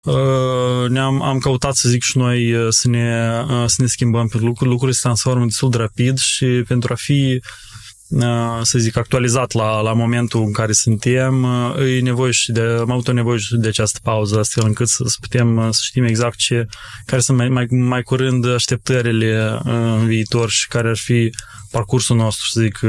am căutat, să zic, și noi să ne schimbăm, pentru lucrurile se transformă destul de rapid și pentru a fi, să zic, actualizat la momentul în care suntem, am avut o nevoie și de această pauză, astfel încât să putem să știm exact care sunt mai curând așteptările în viitor și care ar fi parcursul nostru, să zic,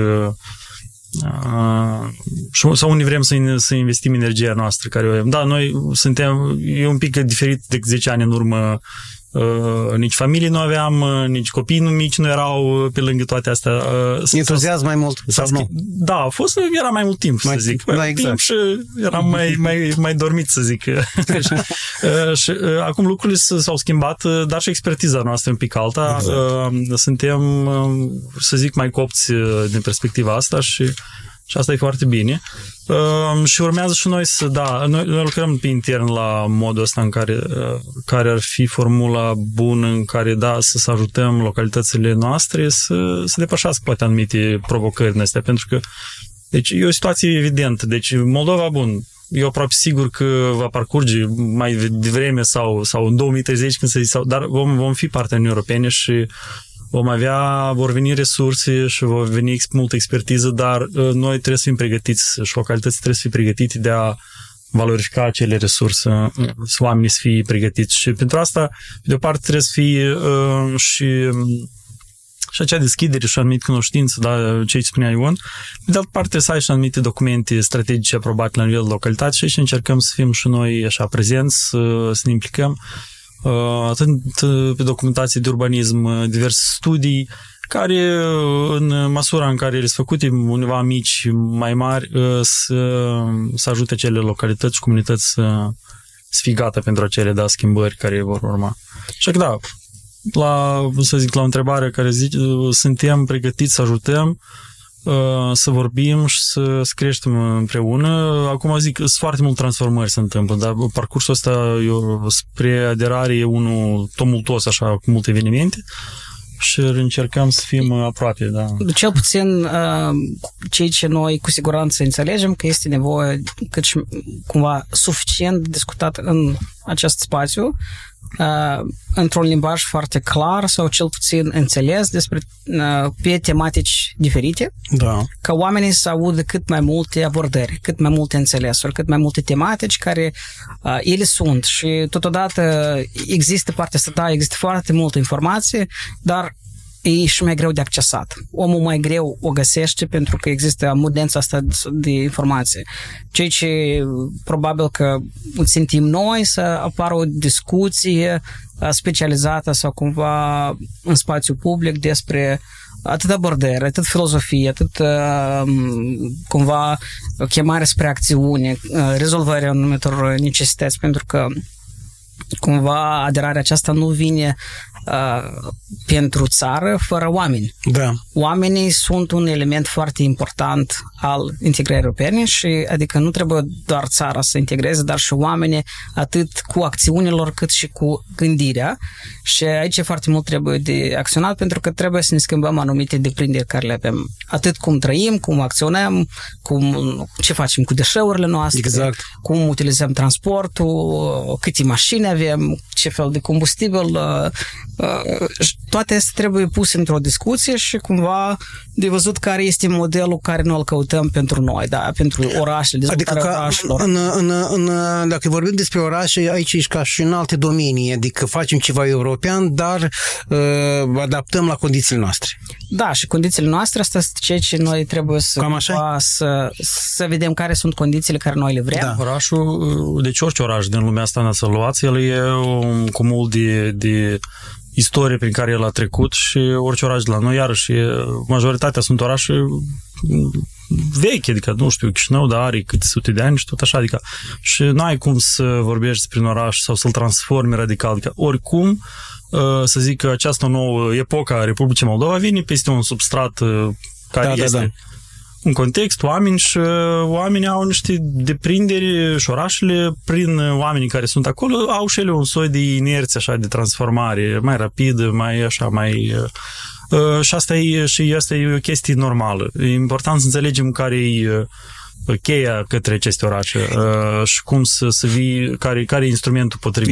sau unde vrem să investim energia noastră care o avem. Da, noi e un pic diferit decât 10 ani în urmă. Nici familie nu aveam, nici copii mici nu erau pe lângă toate astea. Entuziasm mai mult sau nu? Da, era mai mult timp, să zic. Da, exact. Timp și eram mai dormit, să zic. Și acum lucrurile s-au schimbat, dar și expertiza noastră un pic alta. Exact. Suntem, să zic, mai copți din perspectiva asta și asta e foarte bine. Și urmează și noi noi lucrăm pe intern la modul ăsta în care ar fi formula bună în care, să ajutăm localitățile noastre să depășească poate anumite provocări în astea, pentru că deci e o situație evidentă. Deci Moldova, eu aproape sigur că va parcurge mai devreme sau în 2030, dar vom fi parteneri europene și vor veni resurse și vor veni multă expertiză, dar noi trebuie să fim pregătiți și localitățile trebuie să fie pregătite de a valorifica acele resurse, oamenii să fie pregătiți. Și pentru asta, de o parte, trebuie să fie și acea deschidere și anumite cunoștință, ce îi spunea Ion. De altă parte, să ai și anumite documente strategice aprobate la nivel de localitate și aici încercăm să fim și noi așa prezenți, să ne implicăm atât pe documentație de urbanism, diverse studii, care în măsura în care ele sunt făcute undeva mici, mai mari, să ajute acele localități și comunități să fie gata pentru acele schimbări care vor urma. Și că la o întrebare care zice, suntem pregătiți să ajutăm, să vorbim și să creștem împreună. Acum zic, sunt foarte multe transformări se întâmplă, dar parcursul ăsta spre aderare e unul tumultuos, așa, cu multe evenimente și încercăm să fim aproape, da. Cel puțin ceea ce noi cu siguranță înțelegem că este nevoie cât și cumva suficient discutat în acest spațiu într-un limbaj foarte clar sau cel puțin înțeles pe tematici diferite, ca oamenii să audă cât mai multe abordări, cât mai multe înțelesuri, cât mai multe tematici care ele sunt și totodată există partea asta, există foarte multă informație, dar e și mai greu de accesat. Omul mai greu o găsește pentru că există amudența asta de informație. Ceea ce probabil că simțim noi să apară o discuție specializată sau cumva în spațiu public despre atât abordări, atât filozofie, atât cumva chemare spre acțiune, rezolvarea anumitor necesități, pentru că cumva aderarea aceasta nu vine pentru țară fără oameni. Da. Oamenii sunt un element foarte important al integrării europene și adică nu trebuie doar țara să integreze, dar și oamenii atât cu acțiunilor cât și cu gândirea și aici foarte mult trebuie de acționat pentru că trebuie să ne schimbăm anumite deprinderi care le avem. Atât cum trăim, cum acționăm, ce facem cu deșeurile noastre, exact. Cum utilizăm transportul, câte mașini avem, ce fel de combustibil, toate astea trebuie puse într-o discuție și cumva de văzut care este modelul care noi îl căutăm pentru noi, pentru orașele, dezvoltarea orașelor. Dacă vorbim despre orașe, aici e ca și în alte domenii, adică facem ceva european, dar adaptăm la condițiile noastre. Da, și condițiile noastre, asta este ceea ce noi trebuie să vedem care sunt condițiile care noi le vrem. Da. Orașul, deci orice oraș din lumea asta să luați, el e un cumul de istorie prin care el a trecut și orice oraș de la noi, iarăși, majoritatea sunt orașe vechi, adică, nu știu, Chișinău, dar are câte sute de ani și tot așa, adică, și nu ai cum să vorbești prin oraș sau să-l transformi radical, adică, oricum, să zic că această nouă epocă a Republicii Moldova vine peste un substrat care este un context, oameni și oamenii au niște deprinderi și orașele, prin oamenii care sunt acolo, au și ele un soi de inerție așa de transformare, mai rapidă, și asta e o chestie normală. E important să înțelegem care e cheia către aceste orașe și cum să vii, care e instrumentul potrivit.